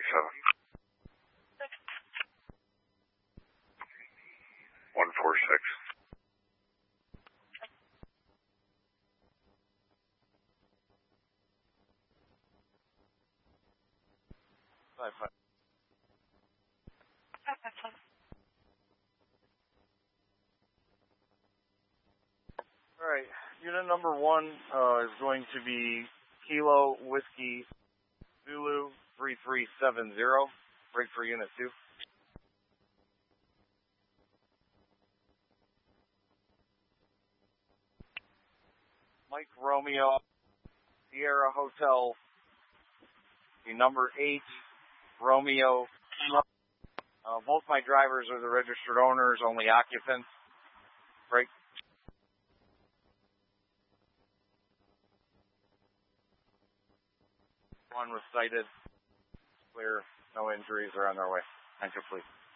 146. All right, unit number 1 is going to be Kilo Whiskey Zulu 3370. Break for unit 2. Mike Romeo, Sierra Hotel, the number 8, Romeo. Both my drivers are the registered owners, only occupants. Break. One was cited. Clear. No injuries are on their way. Thank you, please.